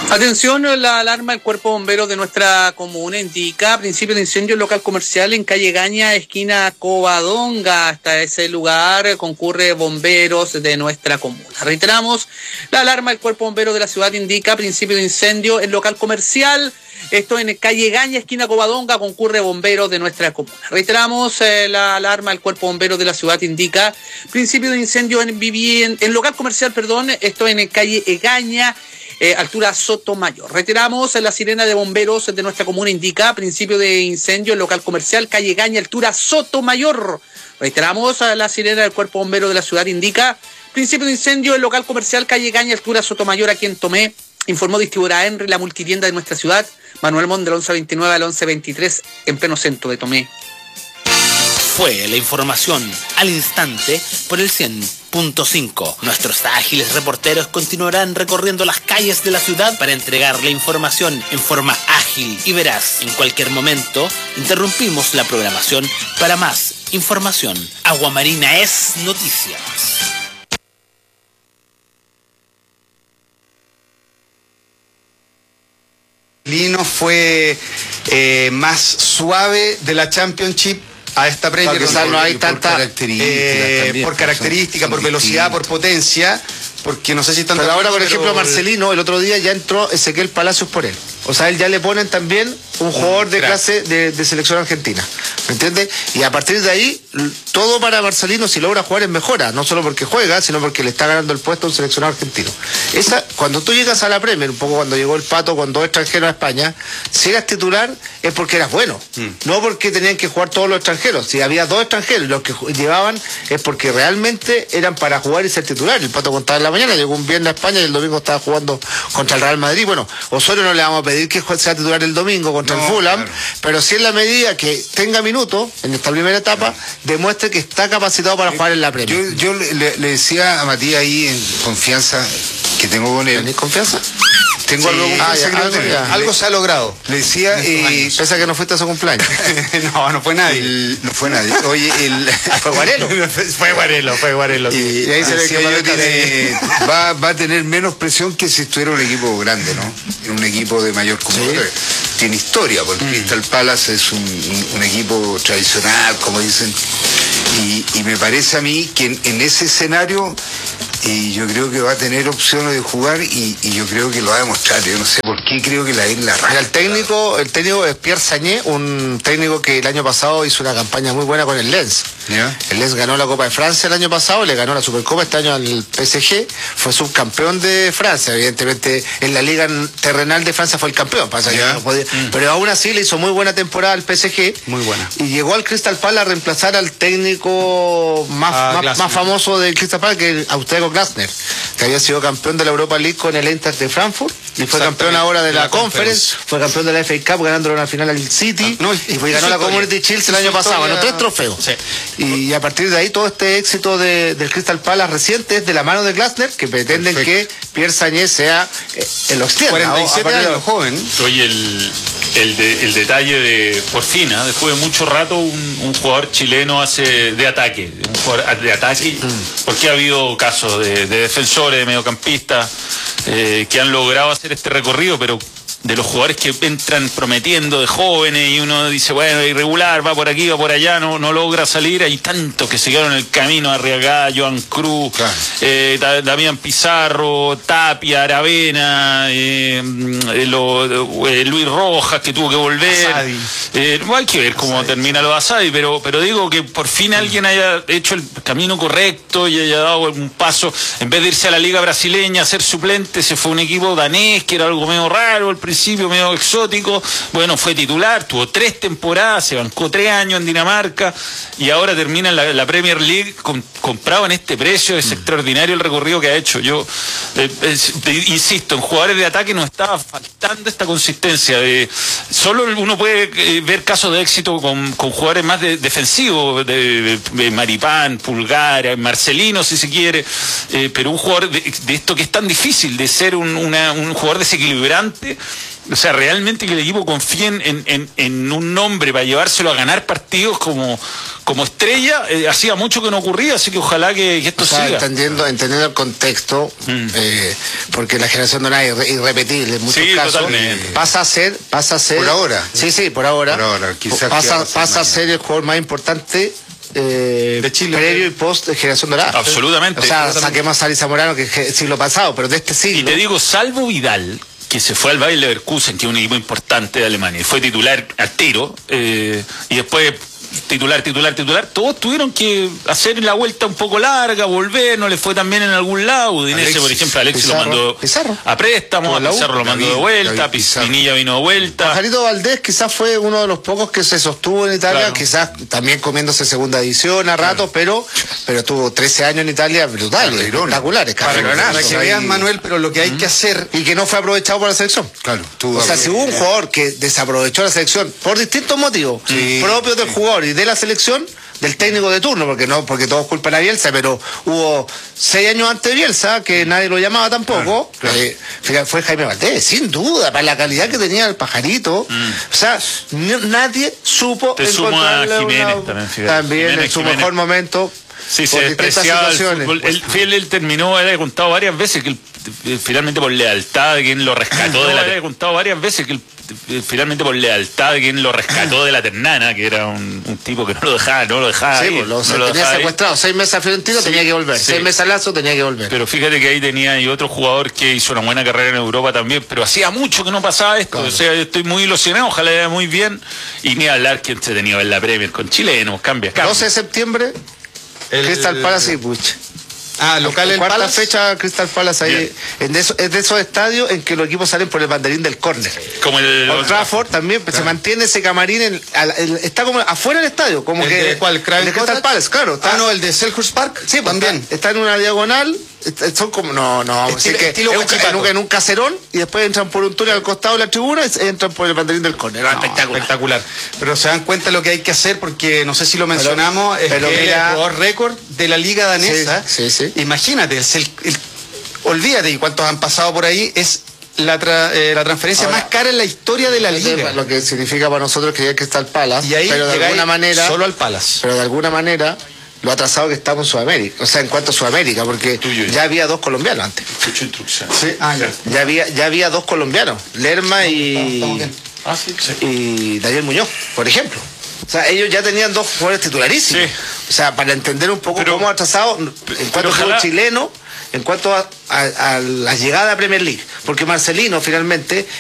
Atención, la alarma del Cuerpo de Bomberos de nuestra comuna indica principio de incendio en local comercial en calle Gaña, esquina Covadonga. Hasta ese lugar concurre bomberos de nuestra comuna. Reiteramos, la alarma del Cuerpo de Bomberos de la ciudad indica principio de incendio en local comercial. Esto en calle Gaña, esquina Covadonga, concurre bomberos de nuestra comuna. Reiteramos, la alarma del Cuerpo de Bomberos de la ciudad indica principio de incendio en local comercial, esto en calle Egaña, altura Sotomayor. Reiteramos, la sirena de bomberos de nuestra comuna indica principio de incendio en local comercial, calle Gaña, altura Sotomayor. Reiteramos, la sirena del Cuerpo de Bomberos de la ciudad indica principio de incendio en local comercial, calle Gaña, altura Sotomayor, aquí en Tomé. Informó distribuidora Henry, la multitienda de nuestra ciudad, Manuel Montt, del 1129 al 1123, en pleno centro de Tomé. Fue la información al instante por el 100.5. Nuestros ágiles reporteros continuarán recorriendo las calles de la ciudad para entregar la información en forma ágil y veraz. En cualquier momento, interrumpimos la programación para más información. Agua Marina es noticias. Lino fue más suave de la Championship a esta Premier. Claro, quizás no hay tanta por características, por velocidad, por potencia, porque no sé si tanto. Pero ahora, por ejemplo, Marcelino, el otro día ya entró Ezequiel Palacios por él. O sea, él ya le ponen también un jugador de clase de selección argentina. ¿Me entiendes? Y a partir de ahí, todo para Marcelino, si logra jugar, es mejora. No solo porque juega, sino porque le está ganando el puesto a un seleccionado argentino. Cuando tú llegas a la Premier, un poco cuando llegó el Pato con 2 extranjeros a España, si eras titular es porque eras bueno. No porque tenían que jugar todos los extranjeros. Si había 2 extranjeros y los que llevaban es porque realmente eran para jugar y ser titular. El Pato contaba en la mañana, llegó un viernes a España y el domingo estaba jugando contra el Real Madrid. Bueno, Osorio no le vamos a pedir que sea titular el domingo contra el Fulham, claro. Pero si en la medida que tenga minutos en esta primera etapa, demuestre que está capacitado para jugar en la Premier. Yo le decía a Matías ahí en confianza que tengo con él. ¿Tenés confianza? Tengo algo se ha logrado. Le decía, pese a que no fuiste a su cumpleaños. No fue nadie. No fue nadie. Oye, fue Guarelo. Fue Guarelo. Y ahí se le que va a tener menos presión que si estuviera un equipo grande, ¿no? Un equipo de mayor conjunto. Tiene historia, porque Crystal Palace es un equipo tradicional, como dicen. Y me parece a mí que en ese escenario yo creo que va a tener opciones de jugar y yo creo que lo va a demostrar. Yo no sé por qué creo que la isla arranca. El técnico es Pierre Sagné, un técnico que el año pasado hizo una campaña muy buena con el Lens. ¿Ya? El Lens ganó la Copa de Francia el año pasado, le ganó la Supercopa este año al PSG, fue subcampeón de Francia. Evidentemente en la liga terrenal de Francia fue el campeón, pasa que no podía, pero aún así le hizo muy buena temporada al PSG. Muy buena. Y llegó al Crystal Palace a reemplazar al técnico más famoso del Crystal Palace, que es Austriaco Glasner, que había sido campeón de la Europa League con el Eintracht de Frankfurt y fue campeón ahora de la Conference, fue campeón de la FA Cup ganándole una final al City y ganó la Community Shield el año pasado, ganó 3 trofeos. Sí. Y a partir de ahí todo este éxito del Crystal Palace reciente es de la mano de Glasner, que pretenden que Pierre Sagné sea el extienda. 47 años joven. Oye, el detalle de, por fin, después de mucho rato, un jugador chileno hace de ataque, porque ha habido casos de defensores, de mediocampistas que han logrado hacer este recorrido, pero de los jugadores que entran prometiendo de jóvenes y uno dice, bueno, irregular, va por aquí, va por allá, no logra salir. Hay tantos que se quedaron en el camino: Arriagada, Joan Cruz, claro. Damián Pizarro, Tapia, Aravena, Luis Rojas, que tuvo que volver. Hay que ver cómo termina lo de Asadi, pero digo que por fin alguien haya hecho el camino correcto y haya dado un paso. En vez de irse a la liga brasileña a ser suplente, se fue a un equipo danés, que era algo medio raro al principio, medio exótico. Bueno, fue titular, tuvo 3 temporadas, se bancó 3 años en Dinamarca y ahora termina en la Premier League comprado en este precio. Es extraordinario el recorrido que ha hecho. Yo insisto, en jugadores de ataque nos estaba faltando esta consistencia. Solo uno puede ver casos de éxito con jugadores más defensivos, de Maripán, Pulgar, Marcelino, si se quiere, pero un jugador de esto que es tan difícil, de ser un jugador desequilibrante, O sea, realmente que el equipo confíe en un nombre para llevárselo a ganar partidos como estrella, hacía mucho que no ocurría, así que ojalá que esto siga. Entendiendo el contexto, porque la generación dorada es irrepetible en muchos casos. Totalmente. Pasa a ser por ahora. Sí, por ahora. Quizás pasa a ser el jugador más importante de Chile, previo y post de generación dorada. Absolutamente. O sea, saquemos a Sali Zamorano, que es el siglo pasado, pero de este siglo. Y te digo, salvo Vidal, que se fue al Bayer Leverkusen, que es un equipo importante de Alemania, y fue titular al tiro, y después titular, todos tuvieron que hacer la vuelta un poco larga, volver, no le fue tan bien en algún lado. Udinese, por ejemplo, Alexis lo mandó a préstamo, a Pizarro lo mandó de vuelta, Pinilla vino de vuelta. Pajarito Valdés quizás fue uno de los pocos que se sostuvo en Italia, quizás también comiéndose segunda división a ratos, pero tuvo 13 años en Italia brutales, espectaculares. Para que vean, Manuel, pero lo que hay que hacer... Y que no fue aprovechado por la selección. Claro, o sea, si hubo un jugador que desaprovechó la selección por distintos motivos, propios del jugador y de la selección, del técnico de turno, porque todos culpan a Bielsa, pero hubo 6 años antes de Bielsa que nadie lo llamaba tampoco. Fue Jaime Valdés, sin duda, para la calidad que tenía el Pajarito. O sea, nadie supo encontrarle a Jiménez también en su mejor momento. Sí, se despreciaba el fútbol. Él terminó, él ha contado varias veces que finalmente por lealtad de quien lo rescató de la... Él ha contado varias veces que finalmente por lealtad de quien lo rescató de la Ternana, que era un tipo que no lo dejaba sí, ahí, tenía secuestrado 6 meses a Fiorentino, tenía que volver, 6 meses a Lazo, tenía que volver. Pero fíjate que ahí tenía y otro jugador que hizo una buena carrera en Europa también, pero hacía mucho que no pasaba esto. O sea, estoy muy ilusionado, ojalá le vaya muy bien, y ni hablar que se tenía en la Premier con chilenos, cambia. 12 de septiembre Crystal Palace y Puch. Local el cuarta Palace. Fecha Crystal Palace ahí. Es de esos estadios en que los equipos salen por el banderín del córner. Como el Old Trafford también se mantiene ese camarín está como afuera del estadio, como que ¿cuál? el de Crystal Palace, claro. El de Selhurst Park. Sí, también. Está en una diagonal. Son como estilo en un caserón, y después entran por un túnel al costado de la tribuna y entran por el banderín del córner. Espectacular. Pero se dan cuenta lo que hay que hacer, porque no sé si lo mencionamos, pero es mira, el jugador récord de la liga danesa. Sí. Imagínate, olvídate, y cuántos han pasado por ahí, es la transferencia más cara en la historia de la liga. Lo que significa para nosotros que está el Palace, y ahí pero de alguna manera solo al Palace. Pero de alguna manera lo atrasado que estamos en Sudamérica, o sea, en cuanto a Sudamérica, porque ya había 2 colombianos antes. Ya había 2 colombianos, Lerma y Daniel Muñoz, por ejemplo. O sea, ellos ya tenían 2 jugadores titularísimos. O sea, para entender un poco cómo ha atrasado en cuanto a juego chileno, en cuanto a la llegada a Premier League, porque Marcelino finalmente